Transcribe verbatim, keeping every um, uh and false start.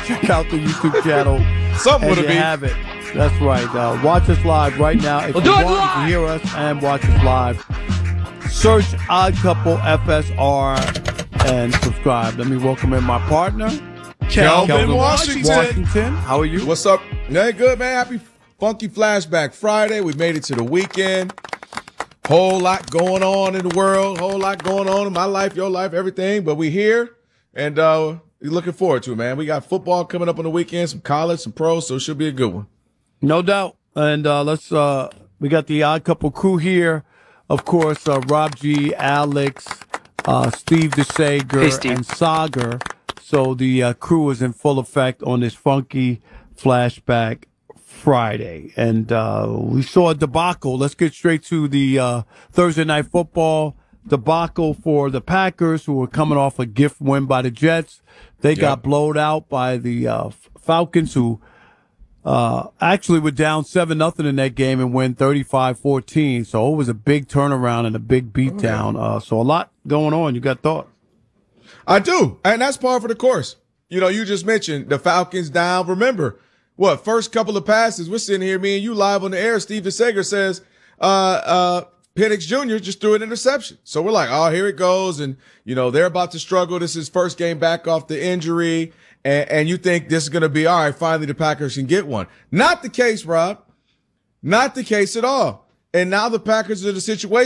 check out the YouTube channel. Something would you have been. have it. That's right. Uh, watch us live right now. If We'll you do it want, you live. can hear us and watch us live. Search Odd Couple F S R and subscribe. Let me welcome in my partner, Kelvin, Kelvin Washington. Washington. How are you? What's up? Hey, good, man. Happy Funky Flashback Friday. We made it to the weekend. Whole lot going on in the world. Whole lot going on in my life, your life, everything. But we here, and uh, we're looking forward to it, man. We got football coming up on the weekend, some college, some pros, so it should be a good one. No doubt. And uh, let's. Uh, we got the Odd Couple crew here. Of course, uh, Rob G, Alex, uh, Steve DeSager, Hey, Steve. and Sagar. So the uh, crew is in full effect on this Funky Flashback Friday. And uh, we saw a debacle. Let's get straight to the uh, Thursday Night Football debacle for the Packers, who were coming off a gift win by the Jets. They Yep. got blowed out by the uh, Falcons, who uh, actually were down seven nothing in that game and win thirty-five fourteen. So it was a big turnaround and a big beatdown. Uh, so a lot going on. You got thoughts? I do, and that's par for the course. You know, you just mentioned the Falcons down. Remember, what, first couple of passes, we're sitting here, me and you live on the air. Steve DeSager says uh, uh, Penix Junior just threw an interception. So we're like, oh, here it goes. And, you know, they're about to struggle. This is his first game back off the injury. And, and you think this is going to be, all right, finally the Packers can get one. Not the case, Rob. Not the case at all. And now the Packers are in a situation